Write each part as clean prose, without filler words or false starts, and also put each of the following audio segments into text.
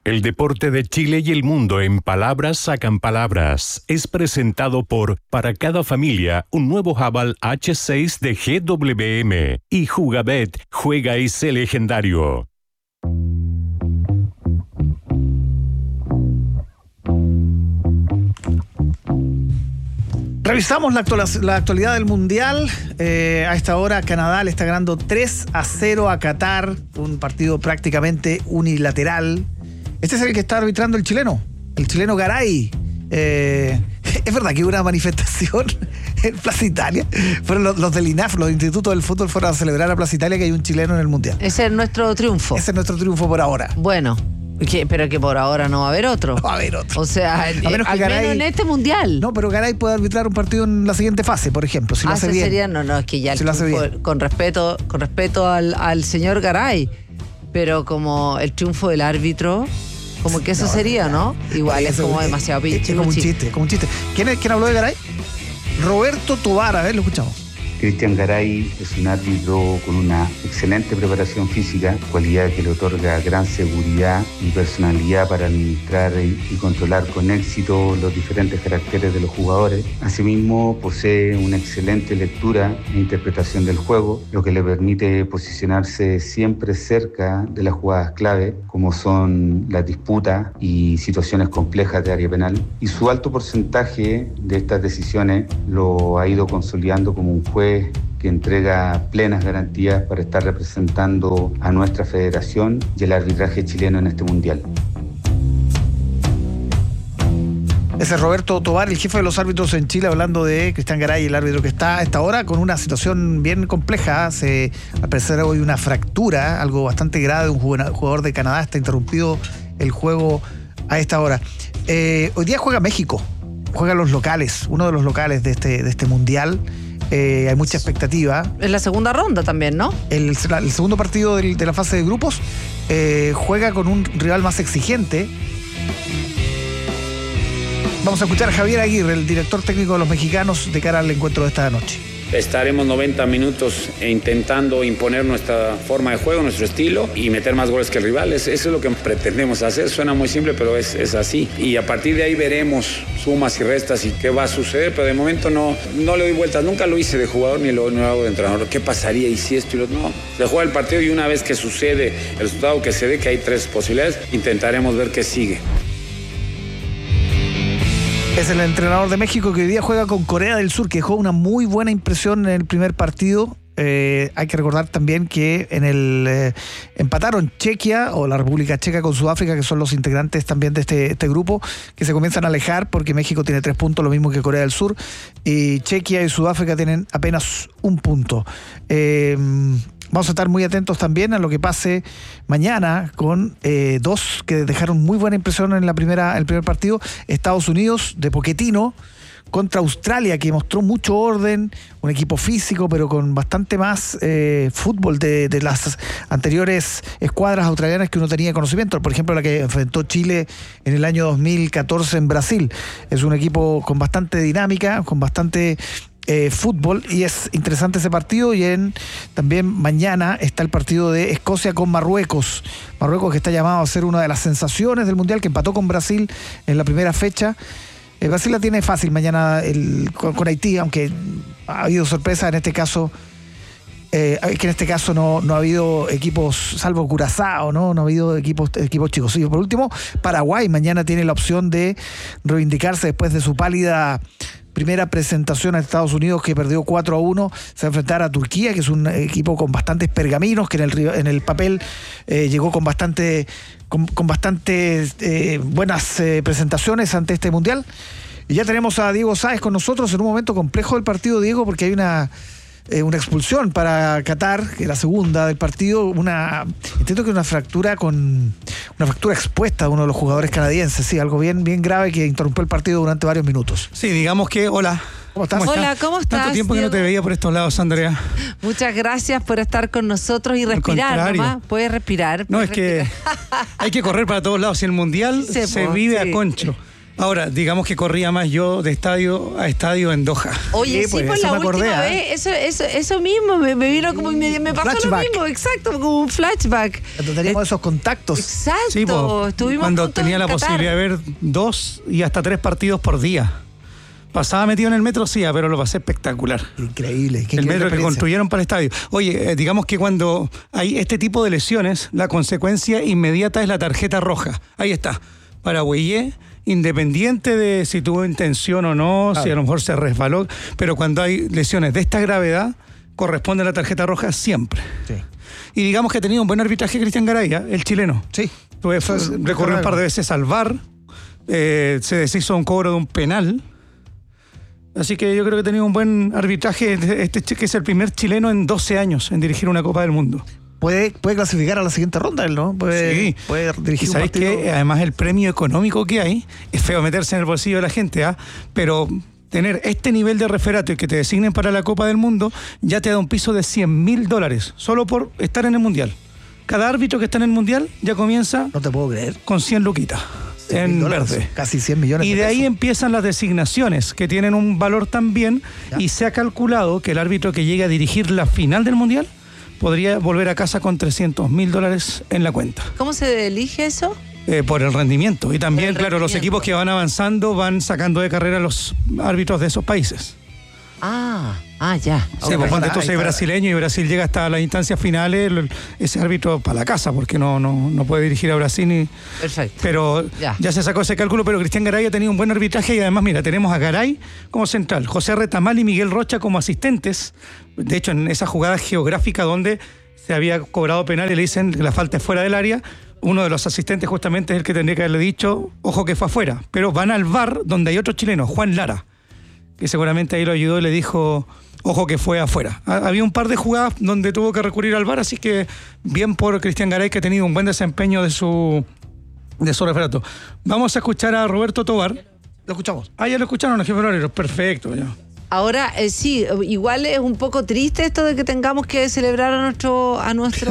El deporte de Chile y el mundo en palabras sacan palabras. Es presentado por Para cada familia, un nuevo Haval H6 de GWM. Y Jugabet, juega y sé legendario. Revisamos la actualidad del Mundial. A esta hora Canadá le está ganando 3-0 a Qatar, un partido prácticamente unilateral. Este es el que está arbitrando el chileno Garay. Es verdad que hubo una manifestación en Plaza Italia. Fueron los del INAF, los institutos del fútbol, fueron a celebrar a Plaza Italia que hay un chileno en el Mundial. Ese es nuestro triunfo. Ese es nuestro triunfo por ahora. Bueno. Pero que por ahora no va a haber otro. No va a haber otro. O sea, al menos en este mundial. No, pero Garay puede arbitrar un partido en la siguiente fase, por ejemplo, si lo hace bien. Es que ya si el triunfo, con respeto al señor Garay, pero como el triunfo del árbitro, como que eso sería, ¿no? Igual es como demasiado pinche. Es como un chiste. ¿Quién habló de Garay? Roberto Tobar, a ver, lo escuchamos. Cristian Garay es un árbitro con una excelente preparación física, cualidad que le otorga gran seguridad y personalidad para administrar y controlar con éxito los diferentes caracteres de los jugadores. Asimismo, posee una excelente lectura e interpretación del juego, lo que le permite posicionarse siempre cerca de las jugadas clave, como son las disputas y situaciones complejas de área penal. Y su alto porcentaje de estas decisiones lo ha ido consolidando como un juez que entrega plenas garantías para estar representando a nuestra federación y el arbitraje chileno en este mundial. Ese es Roberto Tobar, el jefe de los árbitros en Chile, hablando de Cristian Garay, el árbitro que está a esta hora con una situación bien compleja. Al parecer hoy una fractura, algo bastante grave de un jugador de Canadá. Está interrumpido el juego a esta hora. Hoy día juega México, juegan los locales, uno de los locales de este mundial. Hay mucha expectativa. Es la segunda ronda también, ¿no? El segundo partido de la fase de grupos. Juega con un rival más exigente. Vamos a escuchar a Javier Aguirre, el director técnico de los mexicanos, de cara al encuentro de esta noche. Estaremos 90 minutos intentando imponer nuestra forma de juego, nuestro estilo y meter más goles que el rival. Eso es lo que pretendemos hacer. Suena muy simple, pero es así. Y a partir de ahí veremos sumas y restas y qué va a suceder. Pero de momento no le doy vueltas. Nunca lo hice de jugador ni lo hago de entrenador. ¿Qué pasaría y si esto y lo otro? No. Se juega el partido y una vez que sucede el resultado que se dé, que hay 3 posibilidades, intentaremos ver qué sigue. Es el entrenador de México que hoy día juega con Corea del Sur, que dejó una muy buena impresión en el primer partido. Hay que recordar también que empataron Chequia o la República Checa con Sudáfrica, que son los integrantes también de este grupo, que se comienzan a alejar porque México tiene 3 puntos, lo mismo que Corea del Sur, y Chequia y Sudáfrica tienen apenas 1 punto. Vamos a estar muy atentos también a lo que pase mañana con 2 que dejaron muy buena impresión en el primer partido. Estados Unidos de Pochettino contra Australia, que mostró mucho orden, un equipo físico, pero con bastante más fútbol de las anteriores escuadras australianas que uno tenía conocimiento. Por ejemplo, la que enfrentó Chile en el año 2014 en Brasil. Es un equipo con bastante dinámica, con bastante fútbol, y es interesante ese partido. Y también mañana está el partido de Escocia con Marruecos que está llamado a ser una de las sensaciones del Mundial, que empató con Brasil en la primera fecha. Brasil la tiene fácil mañana con Haití, aunque ha habido sorpresas en este caso. Que en este caso no ha habido equipos, salvo Curazao, no ha habido equipos chicos. Y por último, Paraguay mañana tiene la opción de reivindicarse después de su pálida primera presentación a Estados Unidos, que perdió 4-1. Se va a enfrentar a Turquía, que es un equipo con bastantes pergaminos, que en el papel llegó con bastantes buenas presentaciones ante este mundial. Y ya tenemos a Diego Sáez con nosotros en un momento complejo del partido, Diego, porque hay una expulsión para Qatar, que es la segunda del partido, entiendo que una fractura expuesta de uno de los jugadores canadienses, sí, algo bien grave que interrumpió el partido durante varios minutos. Sí, digamos que, hola. ¿Cómo estás? Hola, ¿cómo estás? Tanto tiempo que no te veía por estos lados, Andrea. Muchas gracias por estar con nosotros y respirar nomás. Puedes respirar. No, es que hay que correr para todos lados. Y el Mundial se vive a concho. Ahora, digamos que corría más yo de estadio a estadio en Doha. Oye, sí, pues la última vez, eso mismo, me vino como me pasó flashback. Lo mismo, exacto, como un flashback. Cuando teníamos esos contactos. Exacto, sí, estuvimos cuando tenía la posibilidad de ver 2 y hasta 3 partidos por día. Pasaba metido en el metro, sí, pero lo pasé espectacular. Increíble. El metro que construyeron para el estadio. Oye, digamos que cuando hay este tipo de lesiones, la consecuencia inmediata es la tarjeta roja. Ahí está, para Güellé, independiente de si tuvo intención o no, si a lo mejor se resbaló, pero cuando hay lesiones de esta gravedad, corresponde a la tarjeta roja siempre. Sí. Y digamos que ha tenido un buen arbitraje Cristian Garay, el chileno. Sí. Recorrió un par de veces al VAR, se deshizo un cobro de un penal. Así que yo creo que ha tenido un buen arbitraje, que es el primer chileno en 12 años en dirigir una Copa del Mundo. Puede clasificar a la siguiente ronda, él, ¿no? Puede dirigir un partido. ¿Sabes qué? Además, el premio económico que hay, es feo meterse en el bolsillo de la gente, pero tener este nivel de referato y que te designen para la Copa del Mundo ya te da un piso de $100.000 solo por estar en el Mundial. Cada árbitro que está en el Mundial ya comienza, no te puedo creer, con 100 luquitas. En verde. Casi 100 millones. Y de ahí empiezan las designaciones, que tienen un valor también, y se ha calculado que el árbitro que llegue a dirigir la final del Mundial podría volver a casa con $300.000 en la cuenta. ¿Cómo se elige eso? Por el rendimiento. Y también, claro, los equipos que van avanzando van sacando de carrera los árbitros de esos países. Ya. Sí, pues cuando tú soy brasileño y Brasil llega hasta las instancias finales, ese árbitro para la casa, porque no puede dirigir a Brasil ni. Perfecto. Pero ya se sacó ese cálculo, pero Cristian Garay ha tenido un buen arbitraje y además, mira, tenemos a Garay como central, José Retamal y Miguel Rocha como asistentes. De hecho, en esa jugada geográfica donde se había cobrado penal y le dicen que la falta es fuera del área, uno de los asistentes justamente es el que tendría que haberle dicho, ojo que fue afuera. Pero van al VAR donde hay otro chileno, Juan Lara, que seguramente ahí lo ayudó y le dijo, ojo que fue afuera. Había un par de jugadas donde tuvo que recurrir al VAR, así que bien por Cristian Garay, que ha tenido un buen desempeño de su referato. Vamos a escuchar a Roberto Tobar. ¿Lo escuchamos? Ya lo escucharon los jefes horarios, perfecto. Ya. Ahora, sí, igual es un poco triste esto de que tengamos que celebrar a nuestros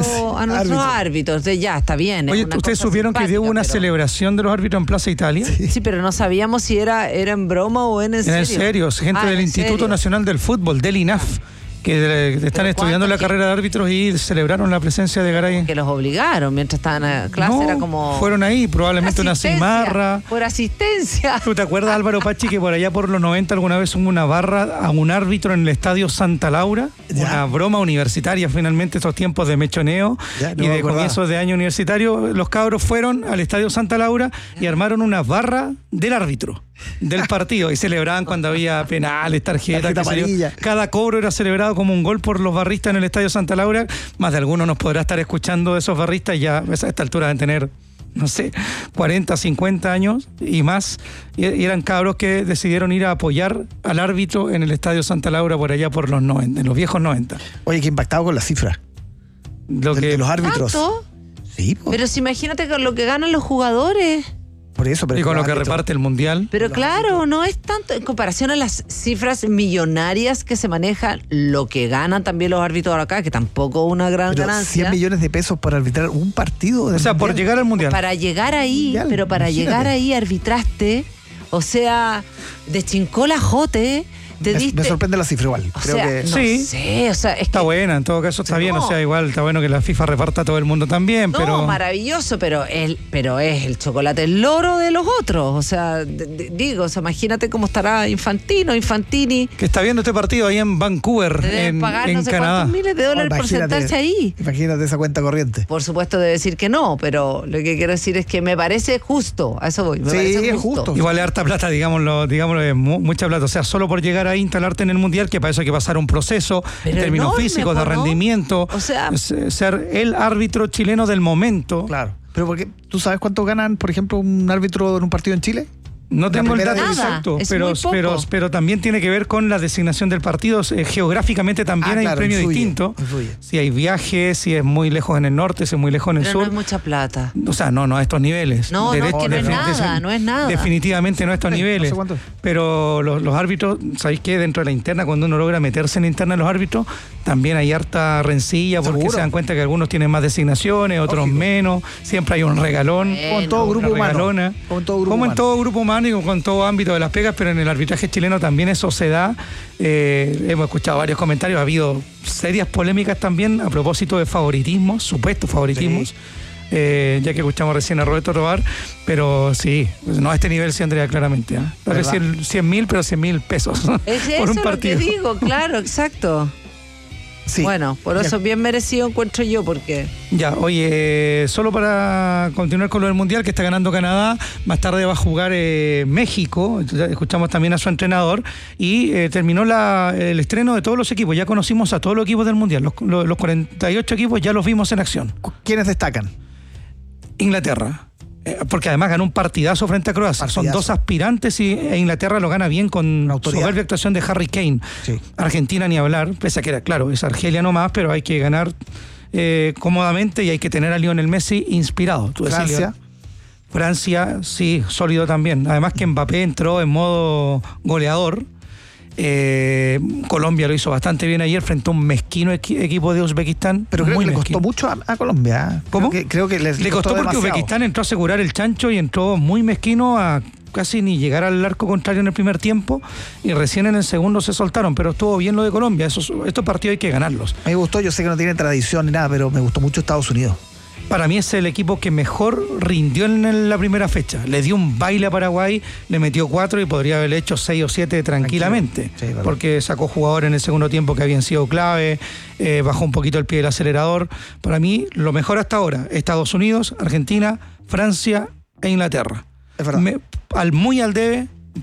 árbitros. Ya, está bien. Oye, ¿ustedes supieron que hubo una celebración de los árbitros en Plaza Italia? Sí, pero no sabíamos si era en broma o en serio. En serio, gente del Instituto Nacional del Fútbol, del INAF, que están estudiando la carrera de árbitros y celebraron la presencia de Garay. Que los obligaron mientras estaban en clase, era como... fueron ahí, probablemente una cimarra. Por asistencia. ¿Tú te acuerdas, Álvaro Pachi, que por allá por los 90 alguna vez hubo una barra a un árbitro en el Estadio Santa Laura? Una broma universitaria, finalmente, estos tiempos de mechoneo y de comienzos de año universitario. Los cabros fueron al Estadio Santa Laura y armaron una barra del árbitro del partido y celebraban cuando había penales, tarjetas, cada cobro era celebrado como un gol por los barristas en el Estadio Santa Laura. Más de alguno nos podrá estar escuchando de esos barristas, ya a esta altura deben tener, no sé, 40, 50 años y más, y eran cabros que decidieron ir a apoyar al árbitro en el Estadio Santa Laura por allá por los 90, en los viejos 90. Oye, qué impactado con las cifras de los árbitros. ¿Tanto? Sí, pero si imagínate con lo que ganan los jugadores. Por eso, y con lo que reparte el Mundial. Pero claro, no es tanto en comparación a las cifras millonarias que se manejan, lo que ganan también los árbitros acá, que tampoco es una gran ganancia. 100 millones de pesos para arbitrar un partido. O sea, por llegar al Mundial. Para llegar ahí, pero para llegar ahí arbitraste, o sea, de Chincola-Jote. Me sorprende la cifra igual. Creo que no sé, está buena, en todo caso está bien, o sea, igual está bueno que la FIFA reparta a todo el mundo también, pero maravilloso, pero es el chocolate el loro de los otros, o sea, imagínate cómo estará Infantini, que está viendo este partido ahí en Vancouver, en pagar no sé Canadá. cuántos miles de dólares por sentarse ahí. Imagínate esa cuenta corriente. Por supuesto debe decir que no, pero lo que quiero decir es que me parece justo, a eso voy, me parece justo. Igual es harta plata, digámoslo, mucha plata, o sea, solo por llegar a instalarte en el Mundial, que para eso hay que pasar un proceso en términos físicos, de rendimiento, o sea, ser el árbitro chileno del momento. Claro, pero porque ¿tú sabes cuánto ganan, por ejemplo, un árbitro en un partido en Chile? No tengo el dato exacto, pero también tiene que ver con la designación del partido. Geográficamente también hay un premio distinto. Influye. Si hay viajes, si es muy lejos en el norte, si es muy lejos en el sur. No es mucha plata. O sea, no a estos niveles. No es nada. Definitivamente no a estos niveles. No sé pero los árbitros, ¿sabéis qué? Dentro de la interna, cuando uno logra meterse en la interna de los árbitros, también hay harta rencilla porque ¿seguro? Se dan cuenta que algunos tienen más designaciones, otros menos. Siempre hay un regalón. Como en todo grupo humano. Como en todo grupo humano. humano y con todo ámbito de las pegas, pero en el arbitraje chileno también eso se da. Hemos escuchado varios comentarios, ha habido serias polémicas también a propósito de favoritismos, supuestos favoritismos. Sí. Ya que escuchamos recién a Roberto Tobar, pero sí, no a este nivel sí, Andrea, claramente. Tal vez 100.000, pero 100.000 pesos por un partido. Es lo que digo, claro, exacto. Sí. Bueno, por eso bien merecido encuentro yo, porque... Ya, oye, solo para continuar con lo del Mundial, que está ganando Canadá, más tarde va a jugar México, escuchamos también a su entrenador, y terminó el estreno de todos los equipos, ya conocimos a todos los equipos del Mundial, los 48 equipos ya los vimos en acción. ¿Quiénes destacan? Inglaterra, porque además ganó un partidazo frente a Croacia. Son dos aspirantes e Inglaterra lo gana bien con soberbia actuación de Harry Kane. Sí. Argentina ni hablar, pese a que era claro, es Argelia nomás, pero hay que ganar cómodamente y hay que tener a Lionel Messi inspirado. Francia, sí, sólido también. Además que Mbappé entró en modo goleador. Colombia lo hizo bastante bien ayer frente a un mezquino equipo de Uzbekistán. Pero creo que le costó mucho a Colombia. ¿Cómo? Creo que le costó porque demasiado. Uzbekistán entró a asegurar el chancho y entró muy mezquino a casi ni llegar al arco contrario en el primer tiempo y recién en el segundo se soltaron, pero estuvo bien lo de Colombia. Estos partidos hay que ganarlos. Me gustó, yo sé que no tiene tradición ni nada, pero me gustó mucho Estados Unidos. Para mí es el equipo que mejor rindió en la primera fecha. Le dio un baile a Paraguay, le metió 4 y podría haber hecho 6 o 7 tranquilamente. Sí, porque sacó jugadores en el segundo tiempo que habían sido clave, bajó un poquito el pie del acelerador. Para mí, lo mejor hasta ahora, Estados Unidos, Argentina, Francia e Inglaterra. Es verdad. Muy al debe,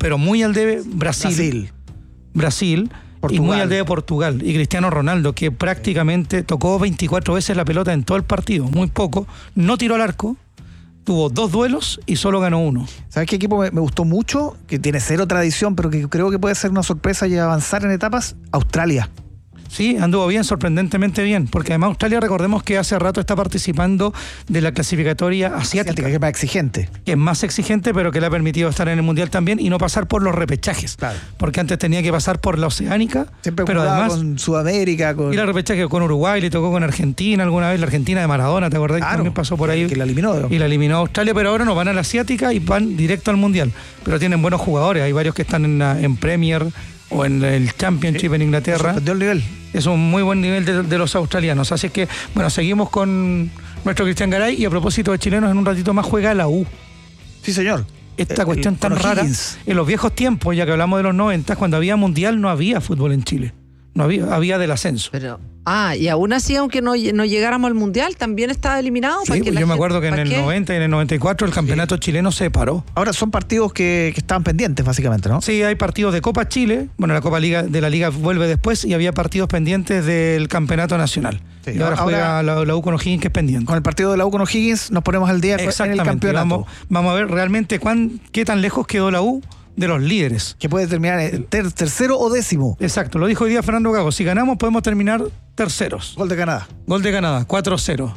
Brasil. Portugal. Y muy al de Portugal. Y Cristiano Ronaldo, que prácticamente tocó 24 veces la pelota en todo el partido, muy poco, no tiró al arco, tuvo 2 duelos y solo ganó 1. ¿Sabes qué equipo me gustó mucho? Que tiene 0 tradición, pero que creo que puede ser una sorpresa y avanzar en etapas. Australia. Sí, anduvo bien, sorprendentemente bien, porque además Australia, recordemos que hace rato está participando de la clasificatoria asiática, que es más exigente. Que es más exigente, pero que le ha permitido estar en el Mundial también y no pasar por los repechajes. Claro. Porque antes tenía que pasar por la Oceánica. Siempre pero además con Sudamérica. Y la repechaje con Uruguay, le tocó con Argentina alguna vez, la Argentina de Maradona, ¿te acordás? Claro, que también pasó por ahí. Que la eliminó. Y la eliminó a Australia, pero ahora no van a la Asiática y van directo al Mundial. Pero tienen buenos jugadores, hay varios que están en Premier o en el Championship en Inglaterra. Sorprendió el nivel. Es un muy buen nivel de los australianos. Así que, bueno, seguimos con nuestro Cristian Garay y a propósito de chilenos, en un ratito más juega la U. Sí, señor. Esta cuestión tan rara. En los viejos tiempos, ya que hablamos de los 90, cuando había Mundial no había fútbol en Chile. No había del ascenso. Pero, y aún así, aunque no llegáramos al Mundial, también estaba eliminado. Sí, yo me acuerdo que en el 90 y en el 94 el campeonato chileno se paró. Ahora son partidos que estaban pendientes, básicamente, ¿no? Sí, hay partidos de Copa Chile, bueno, la Copa Liga de la Liga vuelve después y había partidos pendientes del campeonato nacional. Sí, y ahora juega la U con O'Higgins, que es pendiente. Con el partido de la U con O'Higgins nos ponemos al día en el campeonato. Vamos a ver realmente qué tan lejos quedó la U de los líderes. Que puede terminar tercero o décimo. Exacto, lo dijo hoy día Fernando Gago. Si ganamos podemos terminar terceros. Gol de Canadá. 4-0.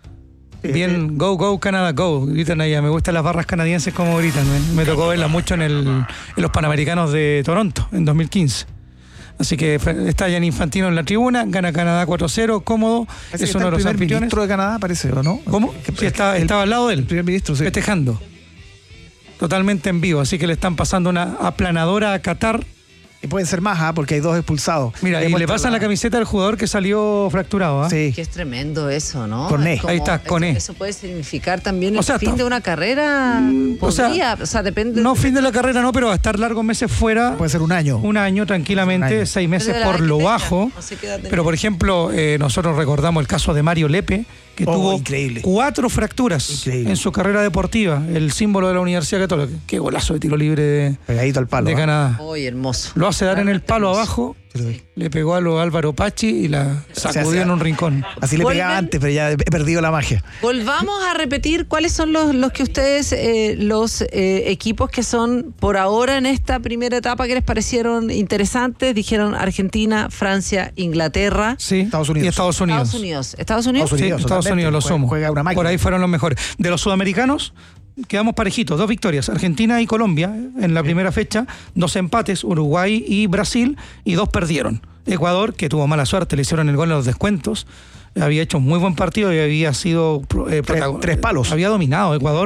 Bien, go Canadá, go. Gritan allá, me gustan las barras canadienses como gritan. Me tocó verlas mucho en los Panamericanos de Toronto en 2015. Así que está Gianni Infantino en la tribuna, gana Canadá 4-0, cómodo. Es uno de los anfitriones. El primer ministro de Canadá, parece, ¿o no? ¿Cómo? Sí, estaba al lado de él. El primer ministro, sí. Festejando. Totalmente en vivo, así que le están pasando una aplanadora a Qatar. Y pueden ser más, porque hay 2 expulsados. Mira, y le pasan la camiseta del jugador que salió fracturado. Sí. Que es tremendo eso, ¿no? Con ahí está, con Eso puede significar también el fin de una carrera. Podría, depende. No, fin de la carrera no, pero va a estar largos meses fuera. Puede ser un año. Un año tranquilamente, 6 meses por lo bajo. Pero por ejemplo, nosotros recordamos el caso de Mario Lepe, que tuvo increíble. 4 fracturas en su carrera deportiva, el símbolo de la Universidad Católica. Qué golazo de tiro libre pegadito al palo, de Canadá. Hermoso. Lo hace dar en el palo abajo, le pegó a lo Álvaro Pachi y la sacudió en un rincón. Así le pegaba antes, pero ya he perdido la magia. Volvamos a repetir cuáles son los que ustedes, los equipos que son por ahora en esta primera etapa que les parecieron interesantes. Dijeron Argentina, Francia, Inglaterra. Sí, Estados Unidos. Y Estados Unidos. Estados Unidos. Sí, Estados Unidos lo somos. Juega una máquina. Por ahí fueron los mejores. De los sudamericanos, quedamos parejitos, 2 victorias, Argentina y Colombia en la primera fecha, 2 empates, Uruguay y Brasil, y 2 perdieron. Ecuador, que tuvo mala suerte, le hicieron el gol en los descuentos, había hecho un muy buen partido y había sido 3 palos. Había dominado Ecuador.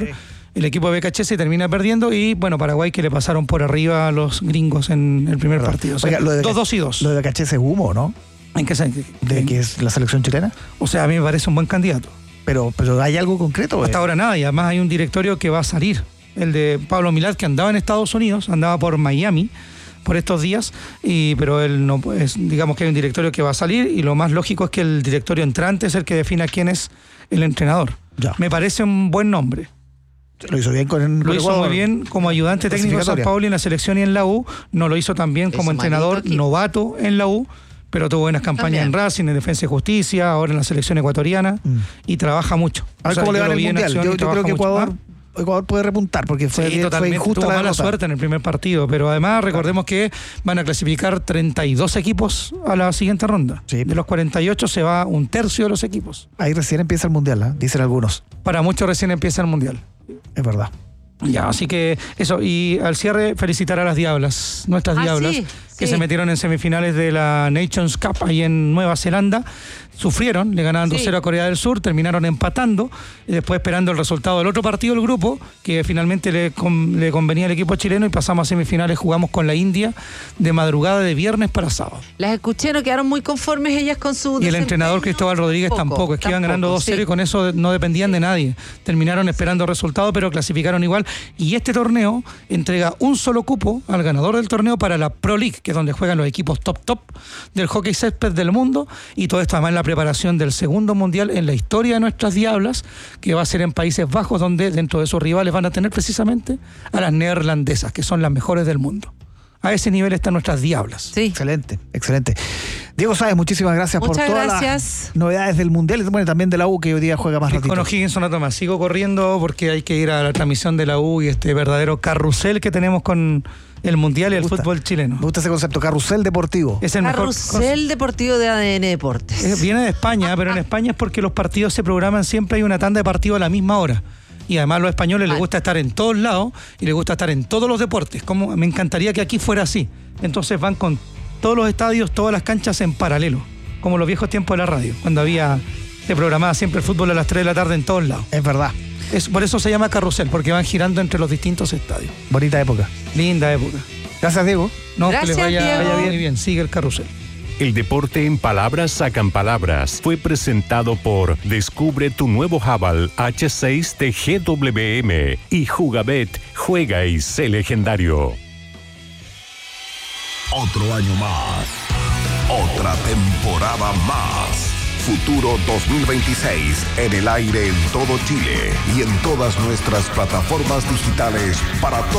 el equipo de BKC se termina perdiendo y, bueno, Paraguay que le pasaron por arriba a los gringos en el primer partido. O sea, 2-2 y 2. Lo de BKC es humo, ¿no? ¿En qué sentido? ¿De que es la selección chilena? O sea, a mí me parece un buen candidato. Pero ¿hay algo concreto? Hasta ahora nada, y además hay un directorio que va a salir. El de Pablo Milad, que andaba en Estados Unidos, andaba por Miami por estos días, pero él no es, digamos que hay un directorio que va a salir y lo más lógico es que el directorio entrante es el que defina quién es el entrenador. Ya. Me parece un buen nombre. Lo hizo bien Lo hizo muy bien como ayudante técnico de San Paolo en la selección y en la U. No lo hizo tan bien como entrenador novato en la U, pero tuvo buenas campañas en Racing, en Defensa y Justicia, ahora en la selección ecuatoriana y trabaja mucho. A ver cómo le va en el Mundial. Yo creo que Ecuador puede repuntar porque fue injusta tuvo la mala derrota. Suerte en el primer partido, pero además recordemos que van a clasificar 32 equipos a la siguiente ronda. Sí. De los 48 se va un tercio de los equipos. Ahí recién empieza el Mundial, dicen algunos. Para muchos recién empieza el Mundial. Es verdad. Ya, así que eso, y al cierre felicitar a las Diablas, nuestras Diablas, que se metieron en semifinales de la Nations Cup ahí en Nueva Zelanda. Sufrieron, le ganaban 2-0 a Corea del Sur, terminaron empatando y después esperando el resultado del otro partido del grupo, que finalmente le convenía al equipo chileno y pasamos a semifinales, jugamos con la India de madrugada de viernes para sábado. Las escuché, no quedaron muy conformes ellas con su Y el entrenador Cristóbal Rodríguez tampoco, es que iban ganando 2-0 y con eso no dependían de nadie. Terminaron esperando resultados, pero clasificaron igual. Y este torneo entrega un solo cupo al ganador del torneo para la Pro League, que es donde juegan los equipos top del hockey césped del mundo, y todo esto además en la preparación del segundo mundial en la historia de nuestras Diablas, que va a ser en Países Bajos, donde dentro de sus rivales van a tener precisamente a las neerlandesas, que son las mejores del mundo. A ese nivel están nuestras Diablas. Sí. Excelente. Diego Sáez, muchísimas gracias por todas las novedades del Mundial y bueno, también de la U, que hoy día juega más ratito. Con O'Higgins, una toma. Sigo corriendo porque hay que ir a la transmisión de la U y este verdadero carrusel que tenemos con el Mundial y el fútbol chileno. Me gusta ese concepto, carrusel deportivo. Es el carrusel deportivo de ADN Deportes. Viene de España, pero en España es porque los partidos se programan, siempre hay una tanda de partidos a la misma hora. Y además a los españoles les gusta estar en todos lados y les gusta estar en todos los deportes. Como me encantaría que aquí fuera así. Entonces van con todos los estadios, todas las canchas en paralelo, como los viejos tiempos de la radio, cuando se programaba siempre el fútbol a las 3 de la tarde en todos lados. Es verdad. Por eso se llama carrusel, porque van girando entre los distintos estadios. Bonita época. Linda época. Gracias, Diego. Gracias, que les vaya Diego. muy bien. Sigue el carrusel. El deporte en palabras sacan palabras. Fue presentado por Descubre tu nuevo Haval H6 de GWM y Jugabet, juega y sé legendario. Otro año más. Otra temporada más. Futuro 2026 en el aire en todo Chile y en todas nuestras plataformas digitales para todos.